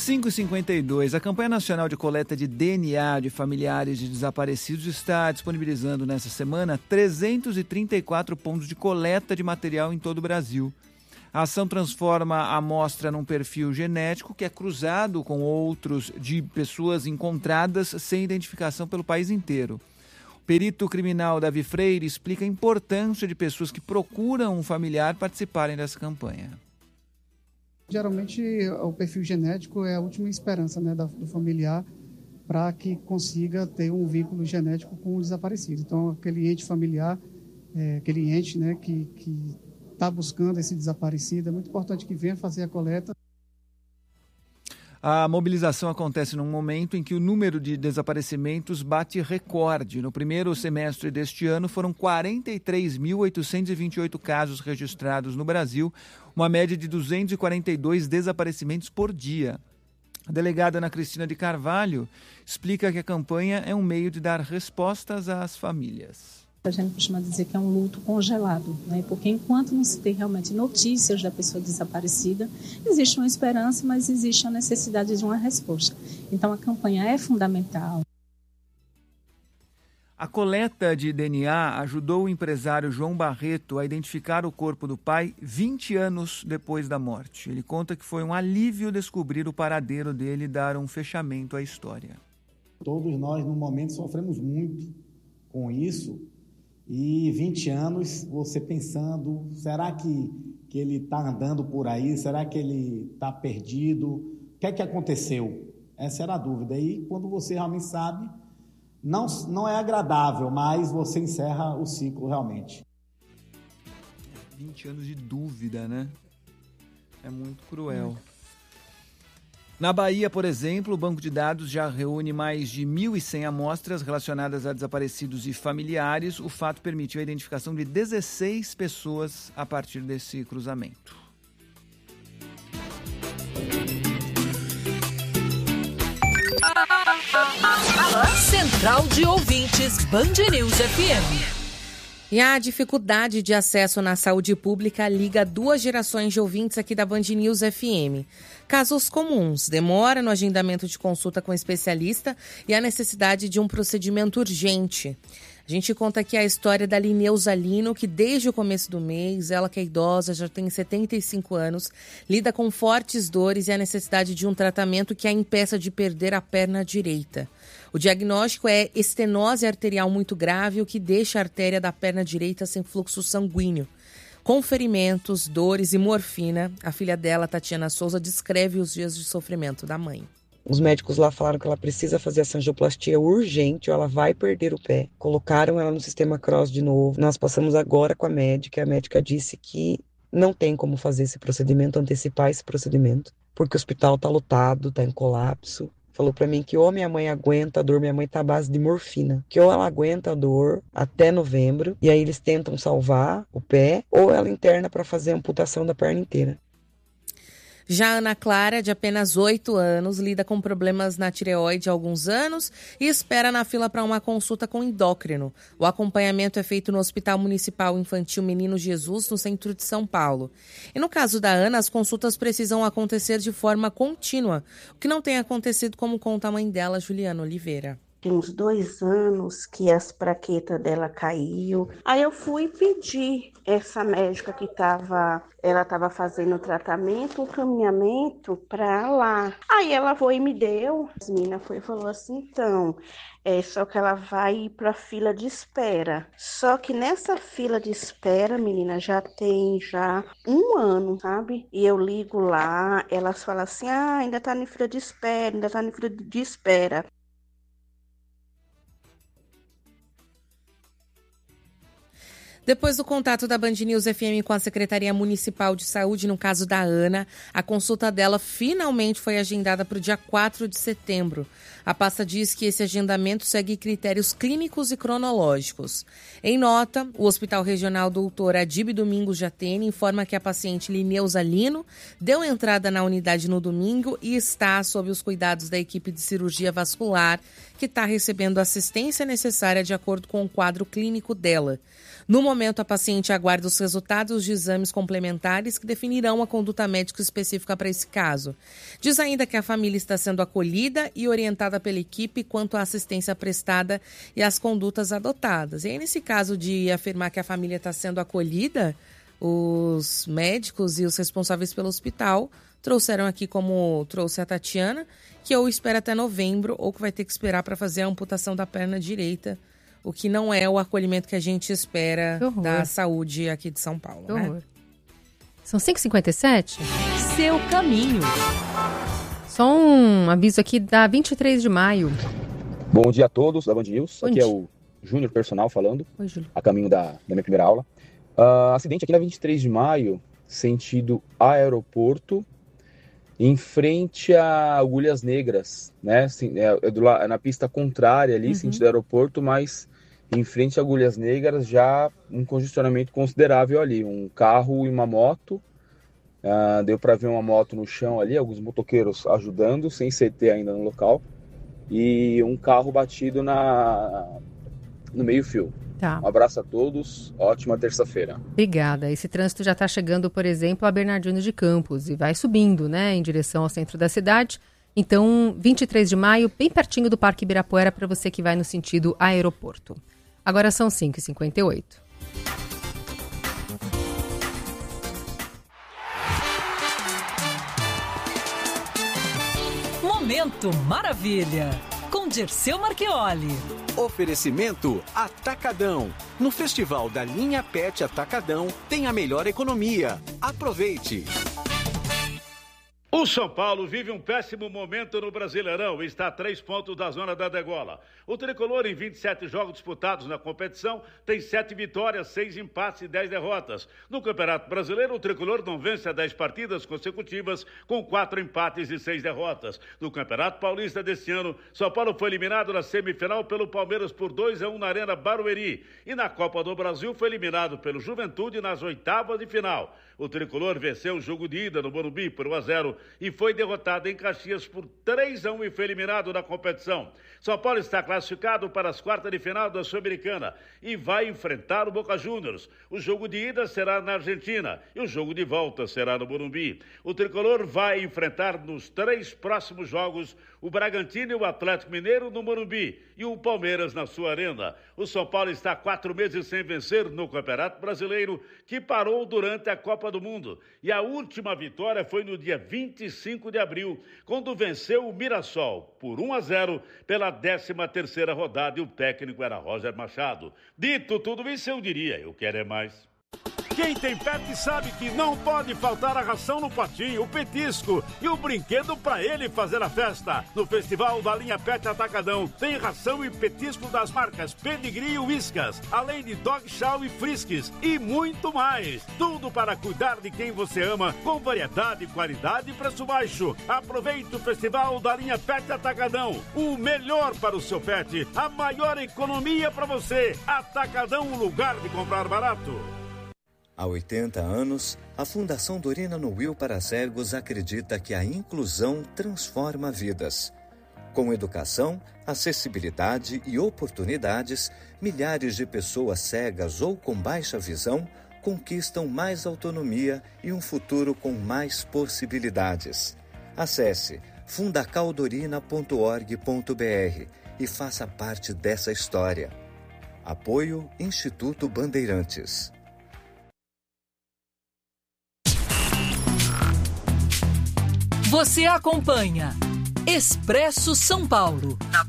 5h52, a campanha nacional de coleta de DNA de familiares de desaparecidos está disponibilizando nessa semana 334 pontos de coleta de material em todo o Brasil. A ação transforma a amostra num perfil genético que é cruzado com outros de pessoas encontradas sem identificação pelo país inteiro. O perito criminal Davi Freire explica a importância de pessoas que procuram um familiar participarem dessa campanha. Geralmente, o perfil genético é a última esperança, né, do familiar para que consiga ter um vínculo genético com o desaparecido. Então, aquele ente familiar, aquele ente, né, que está buscando esse desaparecido, é muito importante que venha fazer a coleta. A mobilização acontece num momento em que o número de desaparecimentos bate recorde. No primeiro semestre deste ano, foram 43.828 casos registrados no Brasil, uma média de 242 desaparecimentos por dia. A delegada Ana Cristina de Carvalho explica que a campanha é um meio de dar respostas às famílias. A gente costuma dizer que é um luto congelado, né? Porque enquanto não se tem realmente notícias da pessoa desaparecida, existe uma esperança, mas existe a necessidade de uma resposta. Então a campanha é fundamental. A coleta de DNA ajudou o empresário João Barreto a identificar o corpo do pai 20 anos depois da morte. Ele conta que foi um alívio descobrir o paradeiro dele e dar um fechamento à história. Todos nós, no momento, sofremos muito com isso. E 20 anos, você pensando, será que ele está andando por aí? Será que ele está perdido? O que é que aconteceu? Essa era a dúvida. E quando você realmente sabe, não é agradável, mas você encerra o ciclo realmente. 20 anos de dúvida, né? É muito cruel. Na Bahia, por exemplo, o banco de dados já reúne mais de 1.100 amostras relacionadas a desaparecidos e familiares. O fato permitiu a identificação de 16 pessoas a partir desse cruzamento. Central de Ouvintes, Band News FM. E a dificuldade de acesso na saúde pública liga duas gerações de ouvintes aqui da Band News FM. Casos comuns, demora no agendamento de consulta com especialista e a necessidade de um procedimento urgente. A gente conta aqui a história da Lineuza Lino, que desde o começo do mês, ela que é idosa, já tem 75 anos, lida com fortes dores e a necessidade de um tratamento que a impeça de perder a perna direita. O diagnóstico é estenose arterial muito grave, o que deixa a artéria da perna direita sem fluxo sanguíneo. Com ferimentos, dores e morfina, a filha dela, Tatiana Souza, descreve os dias de sofrimento da mãe. Os médicos lá falaram que ela precisa fazer essa angioplastia urgente ou ela vai perder o pé. Colocaram ela no sistema Cross de novo. Nós passamos agora com a médica disse que não tem como fazer esse procedimento, antecipar esse procedimento, porque o hospital está lotado, está em colapso. Falou para mim que ou minha mãe aguenta a dor, minha mãe tá à base de morfina, que ou ela aguenta a dor até novembro, e aí eles tentam salvar o pé, ou ela interna para fazer a amputação da perna inteira. Já a Ana Clara, de apenas 8 anos, lida com problemas na tireoide há alguns anos e espera na fila para uma consulta com endócrino. O acompanhamento é feito no Hospital Municipal Infantil Menino Jesus, no centro de São Paulo. E no caso da Ana, as consultas precisam acontecer de forma contínua, o que não tem acontecido, como conta a mãe dela, Juliana Oliveira. Tem uns 2 anos que as plaquetas dela caiu. Aí eu fui pedir essa médica que ela estava fazendo o tratamento, o caminhamento para lá. Aí ela foi e me deu. A menina foi e falou assim, então, só que ela vai para a fila de espera. Só que nessa fila de espera, menina, já tem 1 ano, sabe? E eu ligo lá, elas falam assim, ainda tá na fila de espera, ainda tá na fila de espera. Depois do contato da Band News FM com a Secretaria Municipal de Saúde, no caso da Ana, a consulta dela finalmente foi agendada para o dia 4 de setembro. A pasta diz que esse agendamento segue critérios clínicos e cronológicos. Em nota, o Hospital Regional Doutor Adib Domingos de Atene informa que a paciente Lineuza Lino deu entrada na unidade no domingo e está sob os cuidados da equipe de cirurgia vascular, que está recebendo a assistência necessária de acordo com o quadro clínico dela. No momento, a paciente aguarda os resultados de exames complementares que definirão a conduta médica específica para esse caso. Diz ainda que a família está sendo acolhida e orientada pela equipe quanto à assistência prestada e às condutas adotadas. E aí, nesse caso de afirmar que a família está sendo acolhida, os médicos e os responsáveis pelo hospital trouxeram aqui, como trouxe a Tatiana, que ou espera até novembro ou que vai ter que esperar para fazer a amputação da perna direita, o que não é o acolhimento que a gente espera da saúde aqui de São Paulo. Né? São 5h57? Seu caminho. Só um aviso aqui da 23 de maio. Bom dia a todos da Band News. Aqui é o Júnior Personal falando. Oi, Júlio. A caminho da minha primeira aula. Acidente aqui na 23 de maio, sentido aeroporto, em frente a Agulhas Negras, né? Na pista contrária ali, sentido aeroporto, mas em frente a Agulhas Negras já um congestionamento considerável ali. Um carro e uma moto, deu para ver uma moto no chão ali, alguns motoqueiros ajudando, sem CT ainda no local, e um carro batido no meio-fio. Tá. Um abraço a todos, ótima terça-feira. Obrigada. Esse trânsito já está chegando, por exemplo, a Bernardino de Campos e vai subindo, né, em direção ao centro da cidade. Então, 23 de maio, bem pertinho do Parque Ibirapuera, para você que vai no sentido aeroporto. Agora são 5h58. Momento Maravilha, com Dirceu Marchioli. Oferecimento Atacadão. No Festival da Linha Pet Atacadão tem a melhor economia. Aproveite! O São Paulo vive um péssimo momento no Brasileirão e está a 3 pontos da zona da degola. O tricolor, em 27 jogos disputados na competição, tem 7 vitórias, 6 empates e 10 derrotas. No Campeonato Brasileiro, o tricolor não vence há 10 partidas consecutivas, com 4 empates e 6 derrotas. No Campeonato Paulista deste ano, São Paulo foi eliminado na semifinal pelo Palmeiras por 2-1 na Arena Barueri. E na Copa do Brasil foi eliminado pelo Juventude nas oitavas de final. O tricolor venceu o jogo de ida no Morumbi por 1-0 e foi derrotado em Caxias por 3-1 e foi eliminado da competição. São Paulo está classificado para as quartas de final da Sul-Americana e vai enfrentar o Boca Juniors. O jogo de ida será na Argentina e o jogo de volta será no Morumbi. O tricolor vai enfrentar nos 3 próximos jogos o Bragantino e o Atlético Mineiro no Morumbi e o Palmeiras na sua arena. O São Paulo está 4 meses sem vencer no Campeonato Brasileiro, que parou durante a Copa do Mundo. E a última vitória foi no dia 25 de abril, quando venceu o Mirassol por 1-0 pela 13ª rodada e o técnico era Roger Machado. Dito tudo isso, eu diria, eu quero é mais. Quem tem pet sabe que não pode faltar a ração no potinho, o petisco e o brinquedo para ele fazer a festa. No Festival da Linha Pet Atacadão tem ração e petisco das marcas Pedigree e Whiskas, além de Dog Chow e Friskies e muito mais. Tudo para cuidar de quem você ama, com variedade, qualidade e preço baixo. Aproveite o Festival da Linha Pet Atacadão. O melhor para o seu pet, a maior economia para você. Atacadão, um lugar de comprar barato. Há 80 anos, a Fundação Dorina Nuil para Cegos acredita que a inclusão transforma vidas. Com educação, acessibilidade e oportunidades, milhares de pessoas cegas ou com baixa visão conquistam mais autonomia e um futuro com mais possibilidades. Acesse fundacaldorina.org.br e faça parte dessa história. Apoio Instituto Bandeirantes. Você acompanha Expresso São Paulo, na